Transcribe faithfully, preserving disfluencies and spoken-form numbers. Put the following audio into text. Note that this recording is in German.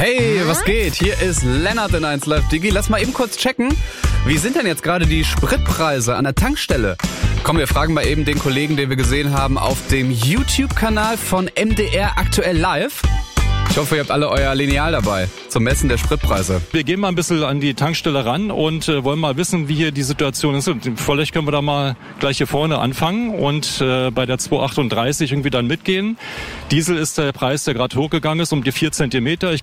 Hey, was geht? Hier ist Lennart in eins Live Digi. Lass mal eben kurz checken. Wie sind denn jetzt gerade die Spritpreise an der Tankstelle? Komm, wir fragen mal eben den Kollegen, den wir gesehen haben auf dem YouTube-Kanal von M D R Aktuell Live. Ich hoffe, ihr habt alle euer Lineal dabei zum Messen der Spritpreise. Wir gehen mal ein bisschen an die Tankstelle ran und äh, wollen mal wissen, wie hier die Situation ist. Und vielleicht können wir da mal gleich hier vorne anfangen und äh, bei der zwei achtunddreißig irgendwie dann mitgehen. Diesel ist der Preis, der gerade hochgegangen ist, um die vier Zentimeter. Ich